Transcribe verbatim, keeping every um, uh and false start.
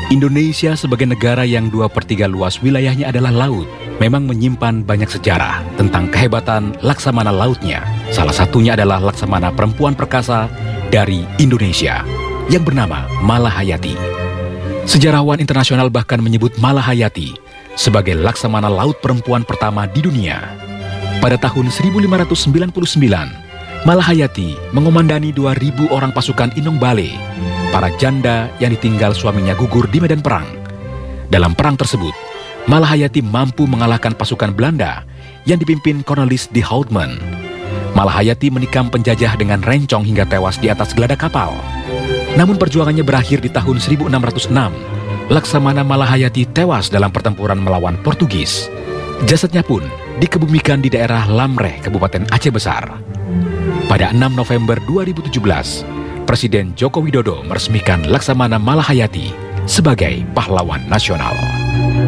Indonesia sebagai negara yang dua per tiga luas wilayahnya adalah laut, memang menyimpan banyak sejarah tentang kehebatan Laksamana lautnya. Salah satunya adalah Laksamana perempuan perkasa dari Indonesia yang bernama Malahayati. Sejarawan internasional bahkan menyebut Malahayati sebagai Laksamana laut perempuan pertama di dunia. Pada tahun seribu lima ratus sembilan puluh sembilan, Malahayati mengomandani dua ribu orang pasukan Inong Bale, para janda yang ditinggal suaminya gugur di medan perang. Dalam perang tersebut, Malahayati mampu mengalahkan pasukan Belanda yang dipimpin Cornelis de Houtman. Malahayati menikam penjajah dengan rencong hingga tewas di atas geladak kapal. Namun perjuangannya berakhir di tahun seribu enam ratus enam. Laksamana Malahayati tewas dalam pertempuran melawan Portugis. Jasadnya pun dikebumikan di daerah Lamreh, Kabupaten Aceh Besar. Pada enam November dua ribu tujuh belas, Presiden Joko Widodo meresmikan Laksamana Malahayati sebagai pahlawan nasional.